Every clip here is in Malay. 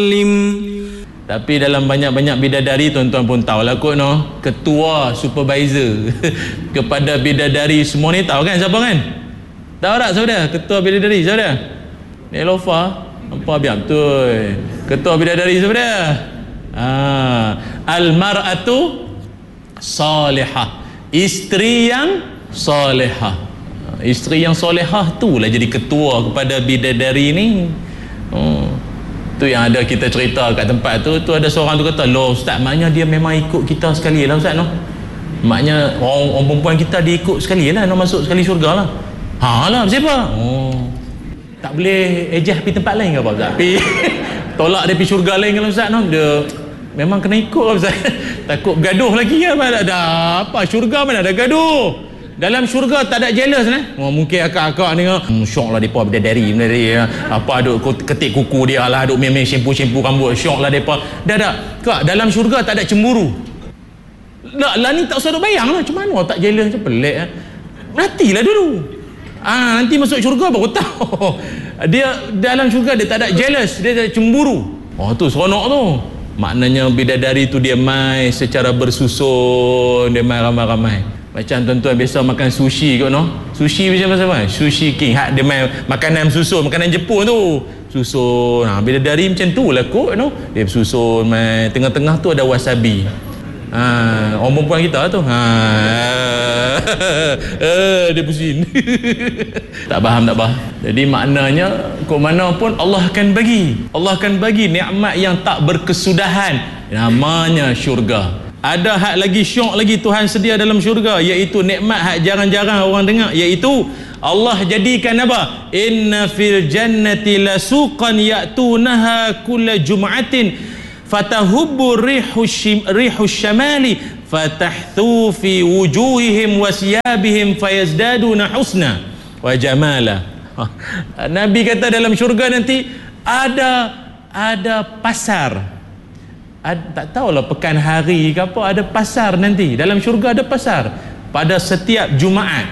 Tapi dalam banyak-banyak bidadari, tuan-tuan pun tahu lah kot, no, ketua supervisor kepada bidadari semua ni, tahu kan siapa kan? Tahu tak saudara? Ketua bidadari siapa dia? Nelofa. Apa biar betul. Ketua bidadari siapa dia? Al-mar'atu salihah, isteri yang salihah. Isteri yang salihah tu lah jadi ketua kepada bidadari ni. Tu yang ada kita cerita kat tempat tu ada seorang tu kata, loh ustaz, maknanya dia memang ikut kita sekali lah ustaz, no? Maknanya orang perempuan kita dia ikut sekali lah, no, masuk sekali syurga lah. Lah siapa? Tak boleh ejah pergi tempat lain ke apa ustaz? Tolak dia pergi syurga lain kalau ustaz, no? Dia memang kena ikut lah ustaz. Takut bergaduh lagi kan? Ada apa? Syurga mana ada gaduh? Dalam syurga tak ada jealous nah. Mungkin akak-akak ni syok lah depa bidadari apa duk ketik kuku dia lah, duk main-main shampoo rambut, syok lah depa. Dah kak, dalam syurga tak ada cemburu. Lah ni tak usah duk bayang lah, macam mana tak jealous, macam pelik lah. Matilah dulu. Nanti masuk syurga baru tahu. Dia dalam syurga dia tak ada jealous, dia tak ada cemburu. Tu seronok tu. Maknanya bidadari tu dia mai secara bersusun, dia mai ramai-ramai. Macam tuan-tuan biasa makan sushi kot, no? Sushi macam apa? Sushi King. Dia main makanan susun, makanan Jepun tu. Susun. Bidadari macam tu lah kot, no? Dia susun, main. Tengah-tengah tu ada wasabi. Orang perempuan kita tu. Dia pusing. Tak faham. Jadi maknanya kok mana pun Allah akan bagi. Allah akan bagi nikmat yang tak berkesudahan. Namanya syurga. Ada hak lagi syok lagi Tuhan sedia dalam syurga, iaitu nikmat hak jarang-jarang orang dengar, iaitu Allah jadikan apa? Inna fil jannati lasuqan ya'tunaha kulla jum'atin fatahubbu rihu syamali fatahthu fi wujuhihim wa siyabihim fayazdaduna husna wa jamala. Nabi kata dalam syurga nanti ada pasar. Tak tahulah pekan hari ke apa, ada pasar nanti dalam syurga, ada pasar pada setiap Jumaat.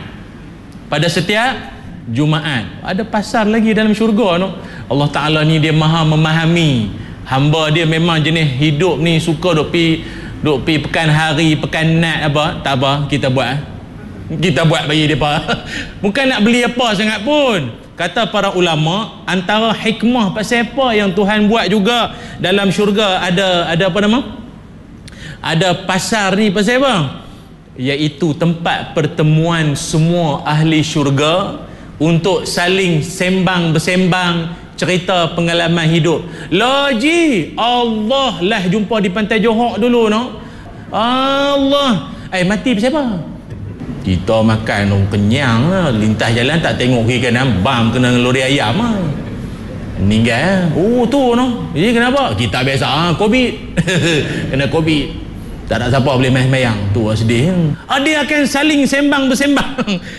Ada pasar lagi dalam syurga, no? Allah Ta'ala ni dia maha memahami hamba dia. Memang jenis hidup ni suka duk pi pekan hari, pekan nat apa, tak apa, kita buat bagi depa. Bukan nak beli apa sangat pun. Kata para ulama, antara hikmah pasal apa yang Tuhan buat juga dalam syurga ada apa nama? Ada pasar ni pasal apa? Iaitu tempat pertemuan semua ahli syurga untuk saling bersembang, cerita pengalaman hidup. Ji, Allah lah jumpa di pantai Johor dulu, no? Allah. Mati pasal apa? Kita makan kenyang lah, lintas jalan tak tengok kiri kanan, bam kena lori ayam lah, meninggal. Tu no. Jadi kenapa? Kita biasa COVID. Kena COVID, tak ada siapa boleh main-mayang. Tu sedih. Dia akan saling bersembang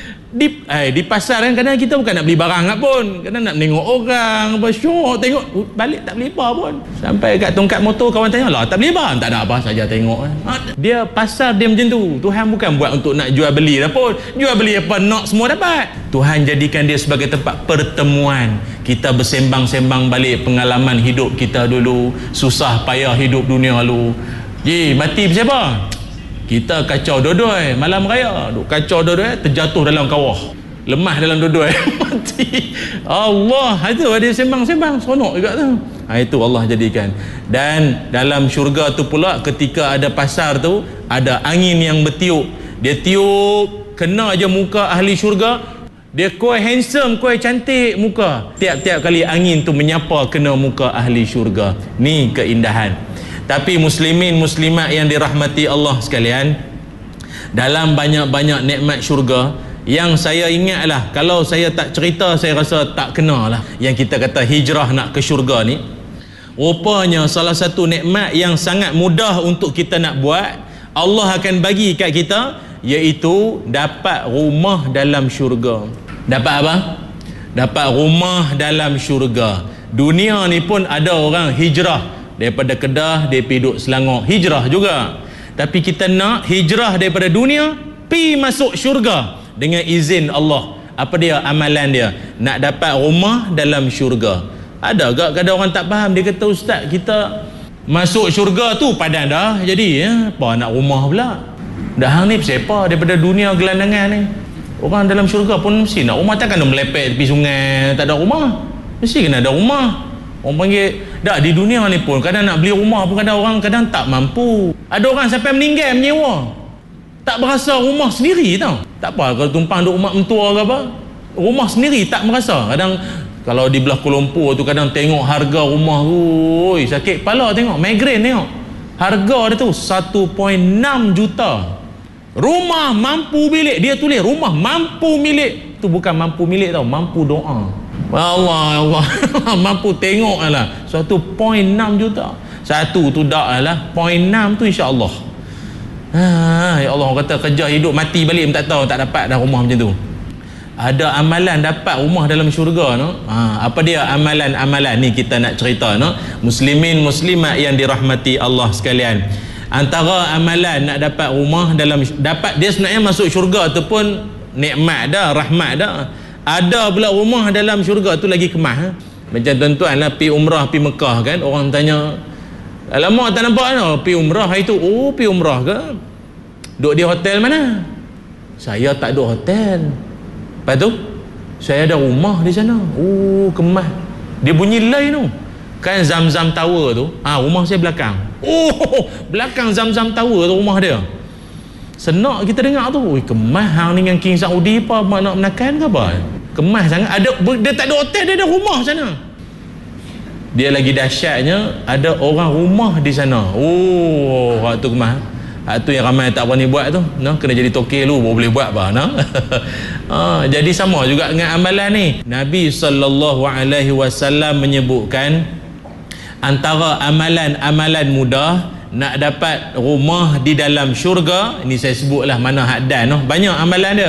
di pasar kan. Kadang kita bukan nak beli barang pun, kadang nak tengok orang apa, syok tengok, balik tak beli apa pun. Sampai kat tongkat motor kawan tanya, lah tak beli apa? Tak ada apa saja, tengok. Dia pasar dia macam tu. Tuhan bukan buat untuk nak jual beli dah pun. Jual beli apa nak semua dapat. Tuhan jadikan dia sebagai tempat pertemuan. Kita bersembang-sembang balik pengalaman hidup kita dulu, susah payah hidup dunia lalu. Mati siapa? Kita kacau dua-dua malam raya, kacau dua-dua, terjatuh dalam kawah, lemah dalam dua-dua, mati. Allah itu dia sembang-sembang, seronok juga tu. Itu Allah jadikan. Dan dalam syurga tu pula, ketika ada pasar tu, ada angin yang bertiup. Dia tiup kena aja muka ahli syurga, dia koi handsome, koi cantik muka. Tiap-tiap kali angin tu menyapa kena muka ahli syurga. Ni keindahan. Tapi muslimin muslimat yang dirahmati Allah sekalian, dalam banyak-banyak nikmat syurga yang saya ingatlah, kalau saya tak cerita saya rasa tak kena lah, yang kita kata hijrah nak ke syurga ni. Rupanya salah satu nikmat yang sangat mudah untuk kita nak buat, Allah akan bagi kat kita, iaitu dapat rumah dalam syurga. Dapat apa? Dapat rumah dalam syurga. Dunia ni pun ada orang hijrah daripada Kedah, dia pergi duduk Selangor, hijrah juga. Tapi kita nak hijrah daripada dunia pi masuk syurga dengan izin Allah. Apa dia amalan dia? Nak dapat rumah dalam syurga. Ada agak kadang orang tak faham, dia kata ustaz kita masuk syurga tu padan dah jadi ya, apa nak rumah pula. Dah hang ni siapa daripada dunia gelandangan ni. Orang dalam syurga pun mesti nak rumah, takkan nak melepek tepi sungai tak ada rumah. Mesti kena ada rumah. Orang panggil dah di dunia ni pun kadang nak beli rumah pun kadang orang kadang tak mampu. Ada orang sampai meninggal menyewa. Tak berasa rumah sendiri tau. Tak apa kalau tumpang duk rumah mentua ke apa. Rumah sendiri tak merasa. Kadang kalau di belah Kuala Lumpur tu kadang tengok harga rumah tu, oi sakit kepala tengok, migraine tengok. Harga dia tu 1.6 juta. Rumah mampu milik, dia tulis rumah mampu milik. Tu bukan mampu milik tau, mampu doa. Allah mampu tengok lah 1.6 juta. Satu tu dak lah 0.6 tu insya-Allah. Ya Allah, orang kata kerja hidup mati balik tak tahu tak dapat dah rumah macam tu. Ada amalan dapat rumah dalam syurga no. Apa dia amalan-amalan ni kita nak cerita no. Muslimin muslimat yang dirahmati Allah sekalian. Antara amalan nak dapat rumah dalam dapat dia sebenarnya masuk syurga tu pun nikmat dah, rahmat dah. Ada pula rumah dalam syurga tu lagi kemas. Macam tuan-tuan lah pi umrah pi Mekah kan, orang tanya alamak tak nampak no pi umrah hari tu. Oh pi umrah ke? Duduk di hotel mana? Saya tak duduk hotel. Lepas tu saya ada rumah di sana. Oh kemas. Dia bunyi lain tu. Kan Zamzam Tower tu, rumah saya belakang. Oh, belakang Zamzam Tower tu rumah dia. Senak kita dengar tu, oi kemas hang ni dengan King Saudi apa nak menakan ke apa? Kemas sangat. Ada dia tak ada hotel, dia ada rumah sana. Dia lagi dahsyatnya ada orang rumah di sana. Oh, hak tu kemas. Hak tu yang ramai tak berani buat tu, no? Kena jadi tokek lu baru boleh buat apa, no? Jadi sama juga dengan amalan ni. Nabi SAW menyebutkan antara amalan-amalan mudah nak dapat rumah di dalam syurga, ini saya sebutlah mana haddan, no? Banyak amalan dia.